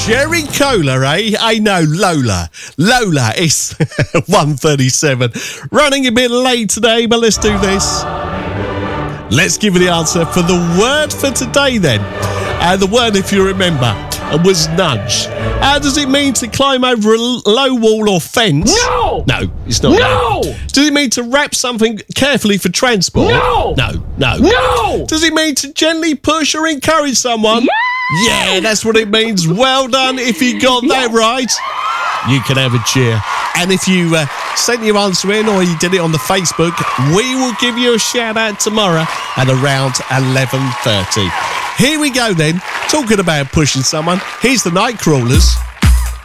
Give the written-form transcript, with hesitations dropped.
Cherry Cola, eh? I know, Lola. Lola is 137. Running a bit late today, but let's do this. Let's give you the answer for the word for today then. The word, if you remember, was nudge. How does it mean to climb over a low wall or fence? No! No, it's not. No! Does it mean to wrap something carefully for transport? No! No, no. No! Does it mean to gently push or encourage someone? Yeah, that's what it means. Well done if you got that right. You can have a cheer. And if you sent your answer in or you did it on the Facebook, we will give you a shout out tomorrow at around 11:30. Here we go then. Talking about pushing someone, here's the Nightcrawlers.